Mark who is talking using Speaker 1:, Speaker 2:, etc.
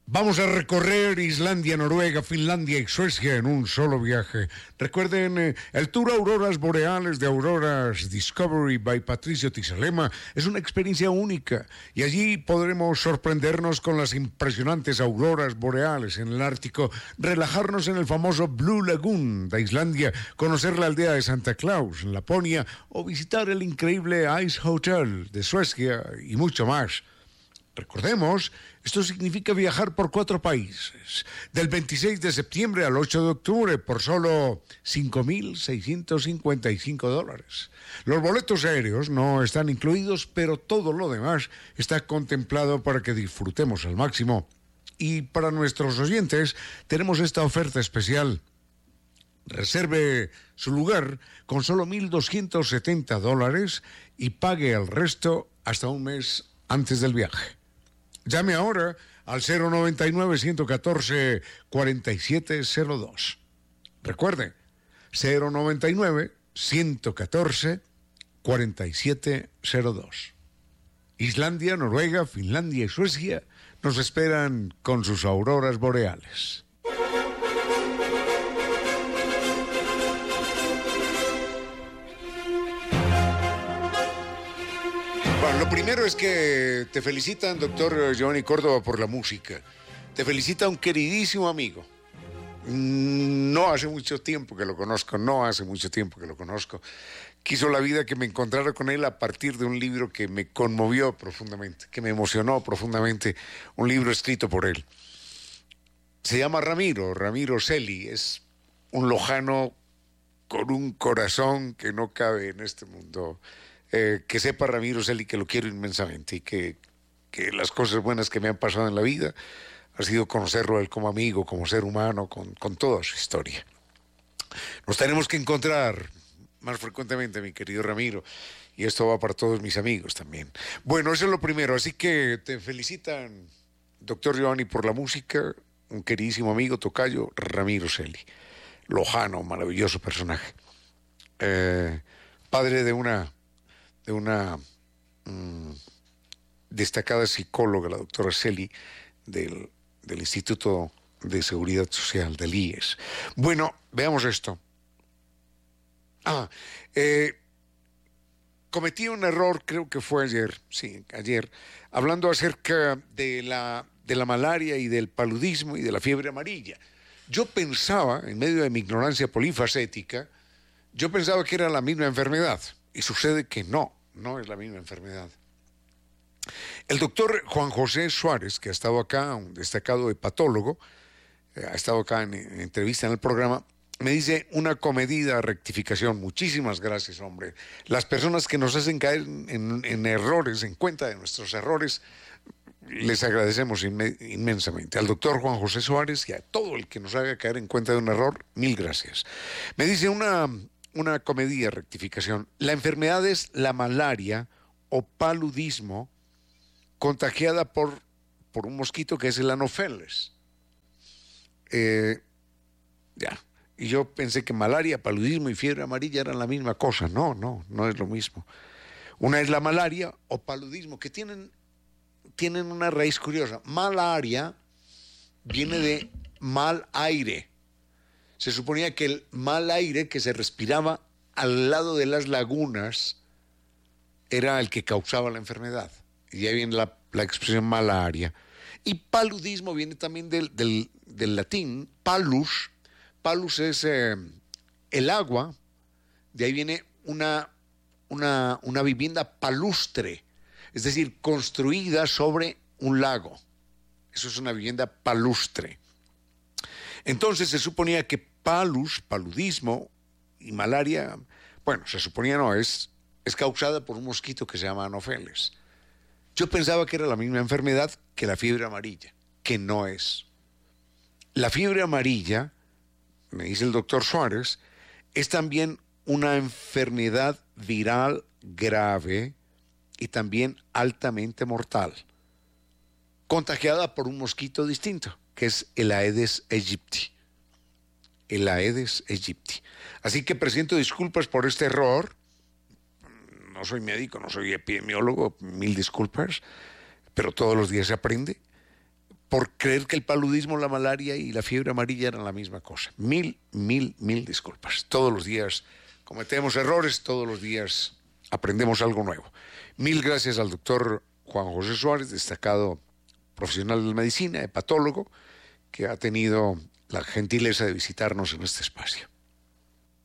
Speaker 1: Vamos a recorrer Islandia, Noruega, Finlandia y Suecia en un solo viaje. Recuerden, el Tour Auroras Boreales de Auroras Discovery by Patricio Tisalema es una experiencia única y allí podremos sorprendernos con las impresionantes auroras boreales en el Ártico, relajarnos en el famoso Blue Lagoon de Islandia, conocer la aldea de Santa Claus en Laponia o visitar el increíble Ice Hotel de Suecia y mucho más. Recordemos, esto significa viajar por 4 países, del 26 de septiembre al 8 de octubre por solo $5,655. Los boletos aéreos no están incluidos, pero todo lo demás está contemplado para que disfrutemos al máximo. Y para nuestros oyentes tenemos esta oferta especial. Reserve su lugar con solo $1,270 y pague el resto hasta un mes antes del viaje. Llame ahora al 099-114-4702. Recuerde, 099-114-4702. Islandia, Noruega, Finlandia y Suecia nos esperan con sus auroras boreales. Bueno, lo primero es que te felicitan, doctor Giovanni Córdoba, por la música. Te felicita un queridísimo amigo. No hace mucho tiempo que lo conozco. Quiso la vida que me encontrara con él a partir de un libro que me conmovió profundamente, que me emocionó profundamente, un libro escrito por él. Se llama Ramiro Celi. Es un lojano con un corazón que no cabe en este mundo. Que sepa Ramiro Celi que lo quiero inmensamente y que las cosas buenas que me han pasado en la vida ha sido conocerlo a él como amigo, como ser humano, con toda su historia. Nos tenemos que encontrar más frecuentemente, mi querido Ramiro, y esto va para todos mis amigos también. Bueno, eso es lo primero, así que te felicitan, doctor Giovanni, por la música, un queridísimo amigo, tocayo, Ramiro Celi, lojano, maravilloso personaje, padre de una destacada psicóloga, la doctora Celi, del Instituto de Seguridad Social, del IES. Bueno, veamos esto. Cometí un error, creo que fue ayer, hablando acerca de la malaria y del paludismo y de la fiebre amarilla. Yo pensaba, en medio de mi ignorancia polifacética, yo pensaba que era la misma enfermedad, y sucede que no es la misma enfermedad. El doctor Juan José Suárez, que ha estado acá, un destacado hepatólogo, ha estado acá en entrevista en el programa, me dice una comedida rectificación. Muchísimas gracias, hombre. Las personas que nos hacen caer en errores, en cuenta de nuestros errores, les agradecemos inmensamente. Al doctor Juan José Suárez y a todo el que nos haga caer en cuenta de un error, mil gracias. Me dice una comedida rectificación. La enfermedad es la malaria o paludismo contagiada por un mosquito que es el Anopheles. Y yo pensé que malaria, paludismo y fiebre amarilla eran la misma cosa. No es lo mismo. Una es la malaria o paludismo, que tienen una raíz curiosa. Malaria viene de mal aire. Se suponía que el mal aire que se respiraba al lado de las lagunas era el que causaba la enfermedad. Y ahí viene la expresión malaria. Y paludismo viene también del latín, palus. Palus es el agua. De ahí viene una vivienda palustre, es decir, construida sobre un lago. Eso es una vivienda palustre. Entonces se suponía que paludismo y malaria, se suponía es causada por un mosquito que se llama Anopheles. Yo pensaba que era la misma enfermedad que la fiebre amarilla, que no es. La fiebre amarilla, me dice el doctor Suárez, es también una enfermedad viral grave y también altamente mortal, contagiada por un mosquito distinto, que es el Aedes aegypti. Así que presento disculpas por este error. No soy médico, no soy epidemiólogo, mil disculpas, pero todos los días se aprende. por creer que el paludismo, la malaria y la fiebre amarilla eran la misma cosa. Mil disculpas. Todos los días cometemos errores, todos los días aprendemos algo nuevo. Mil gracias al doctor Juan José Suárez, destacado profesional de la medicina, hepatólogo, que ha tenido la gentileza de visitarnos en este espacio.